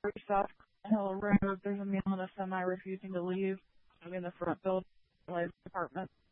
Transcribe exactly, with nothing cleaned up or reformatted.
South Hill Road. There's a male and a semi refusing to leave in the front building department.